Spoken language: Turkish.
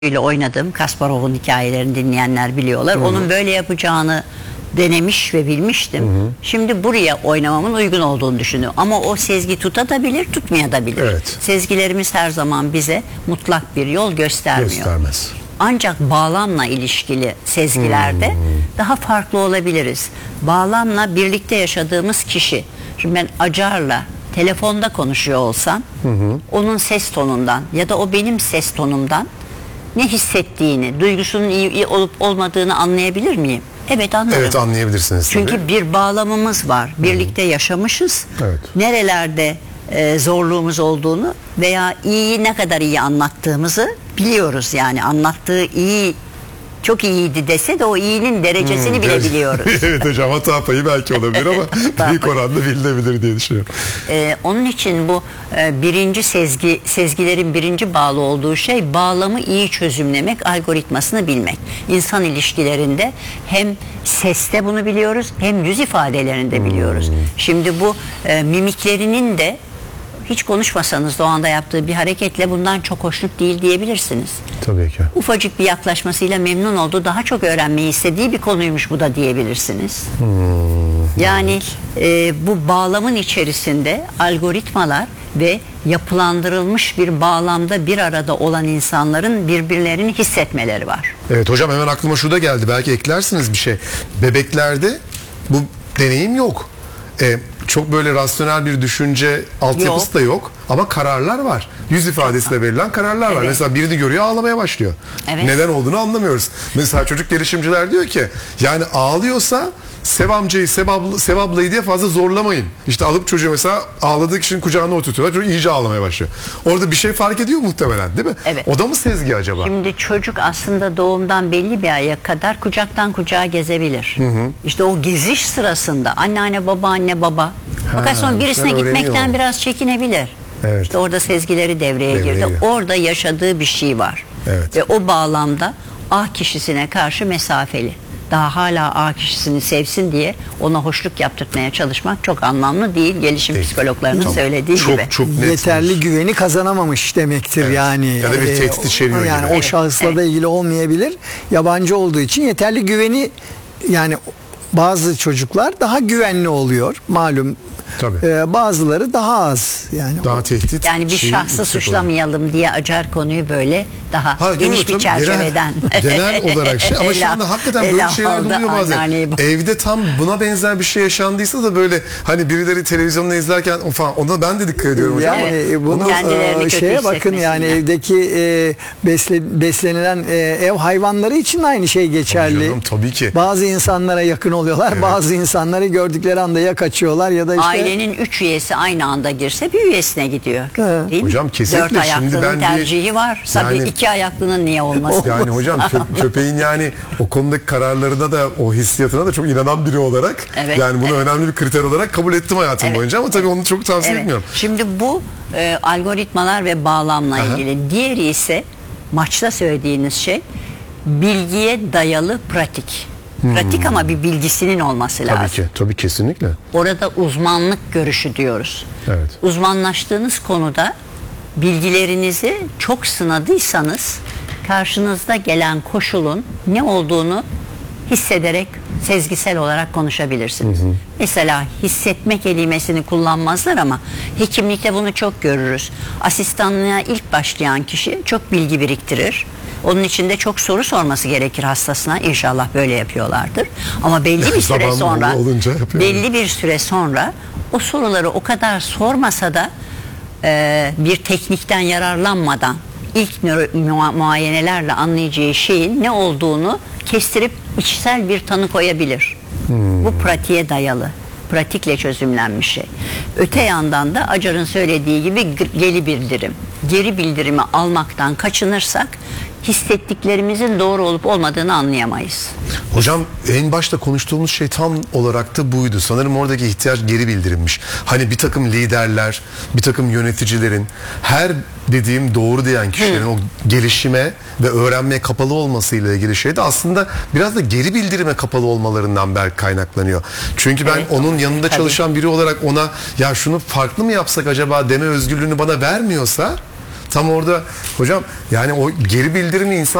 ile oynadım. Kasparov'un hikayelerini dinleyenler biliyorlar. Onun böyle yapacağını denemiş ve bilmiştim. Şimdi buraya oynamamın uygun olduğunu düşünüyorum. Ama o sezgi tutabilir, tutmayabilir. Evet. Sezgilerimiz her zaman bize mutlak bir yol göstermiyor. Göstermez. Ancak bağlamla ilişkili sezgilerde daha farklı olabiliriz. Bağlamla birlikte yaşadığımız kişi. Şimdi ben Acar'la telefonda konuşuyor olsam onun ses tonundan ya da o benim ses tonumdan ne hissettiğini, duygusunun iyi olup olmadığını anlayabilir miyim? Evet, anlarım. Evet, anlayabilirsiniz Çünkü tabii. bir bağlamımız var. Birlikte yaşamışız. Evet. Nerelerde zorluğumuz olduğunu veya iyiyi ne kadar iyi anlattığımızı biliyoruz. Yani anlattığı iyi, çok iyiydi dese de o iyinin derecesini bile biliyoruz. Evet hocam, hata payı belki olabilir ama büyük oranda bilinebilir diye düşünüyorum. Onun için bu birinci sezgilerin birinci bağlı olduğu şey bağlamı iyi çözümlemek, algoritmasını bilmek. İnsan ilişkilerinde hem seste bunu biliyoruz hem yüz ifadelerinde biliyoruz. Şimdi bu mimiklerinin de hiç konuşmasanız da o anda yaptığı bir hareketle bundan çok hoşnut değil diyebilirsiniz. Tabii ki. Ufacık bir yaklaşmasıyla memnun oldu, daha çok öğrenmeyi istediği bir konuymuş bu da diyebilirsiniz. Yani bu bağlamın içerisinde algoritmalar ve yapılandırılmış bir bağlamda bir arada olan insanların birbirlerini hissetmeleri var. Evet hocam, hemen aklıma şu da geldi, belki eklersiniz bir şey. Bebeklerde bu deneyim yok. Çok böyle rasyonel bir düşünce altyapısı da yok ama kararlar var. Yüz ifadesiyle verilen kararlar var. Mesela birini görüyor, ağlamaya başlıyor. Evet. Neden olduğunu anlamıyoruz. Mesela çocuk gelişimciler diyor ki yani ağlıyorsa Sev amcayı, Sev ablayı diye fazla zorlamayın. İşte alıp çocuğu mesela ağladığı kişinin kucağına oturtuyorlar. Çocuk iyice ağlamaya başlıyor. Orada bir şey fark ediyor muhtemelen, değil mi? Evet. O da mı sezgi acaba? Şimdi çocuk aslında doğumdan belli bir aya kadar kucaktan kucağa gezebilir. İşte o geziş sırasında anneanne baba. Fakat sonra birisine gitmekten öğreniyor. biraz çekinebilir. Evet. İşte orada sezgileri devreye girdi. Orada yaşadığı bir şey var. Evet. Ve o bağlamda A kişisine karşı mesafeli. Daha hala A kişisini sevsin diye ona hoşluk yaptırtmaya çalışmak çok anlamlı değil. Gelişim psikologlarının söylediği gibi. Çok net. Yeterli güveni kazanamamış demektir yani. Ya da bir tehdit içeriyor yani gibi. o şahısla da ilgili olmayabilir. Yabancı olduğu için yeterli güveni, yani bazı çocuklar daha güvenli oluyor malum. Tabii. Bazıları daha az, yani Daha tehdit. Yani bir şahsı suçlamayalım diye Acar konuyu böyle daha geniş bir çerçeveden genel olarak şey, ama şimdi hakikaten böyle şeyler oluyor bazen. Evde tam buna benzer bir şey yaşandıysa da böyle hani birileri televizyonda izlerken falan, ona ben de dikkat ediyorum hocam. Yani bunu şeye bakın, yani evdeki beslenilen ev hayvanları için aynı şey geçerli. Canım, tabii ki. Bazı insanlara yakın oluyorlar, bazı insanları gördükleri anda ya kaçıyorlar ya da işte ailenin 3 üyesi aynı anda girse bir üyesine gidiyor. Değil mi? Hocam kesinlikle. 4 ayaklının tercihi var. Tabii yani, 2 ayaklının niye olmasın? Yani hocam köpeğin yani o konudaki kararlarına da, o hissiyatına da çok inanan biri olarak yani bunu önemli bir kriter olarak kabul ettim hayatım boyunca, ama tabii onu çok tavsiye etmiyorum. Şimdi bu algoritmalar ve bağlamla ilgili. Diğeri ise maçta söylediğiniz şey bilgiye dayalı pratik. Pratik ama bir bilgisinin olması lazım. Tabii ki, tabii, kesinlikle. Orada uzmanlık görüşü diyoruz. Evet. Uzmanlaştığınız konuda bilgilerinizi çok sınadıysanız karşınızda gelen koşulun ne olduğunu hissederek sezgisel olarak konuşabilirsiniz. Mesela hissetme kelimesini kullanmazlar ama hekimlikte bunu çok görürüz. Asistanlığa ilk başlayan kişi çok bilgi biriktirir. Onun için de çok soru sorması gerekir hastasına. İnşallah böyle yapıyorlardır. Ama belli bir süre sonra o soruları o kadar sormasa da bir teknikten yararlanmadan ilk muayenelerle anlayacağı şeyin ne olduğunu kestirip içsel bir tanı koyabilir. Bu pratiğe dayalı, pratikle çözümlenmiş şey. Öte yandan da Acar'ın söylediği gibi geri bildirimi almaktan kaçınırsak hissettiklerimizin doğru olup olmadığını anlayamayız. Hocam en başta konuştuğumuz şey tam olarak da buydu. Sanırım oradaki ihtiyaç geri bildirilmiş. Hani bir takım liderler, bir takım yöneticilerin, her dediğim doğru diyen kişilerin o gelişime ve öğrenmeye kapalı olmasıyla ilgili şey de aslında biraz da geri bildirime kapalı olmalarından belki kaynaklanıyor. Çünkü ben onun yanında çalışan biri olarak ona ya şunu farklı mı yapsak acaba deme özgürlüğünü bana vermiyorsa tam orada hocam yani o geri bildirimi insan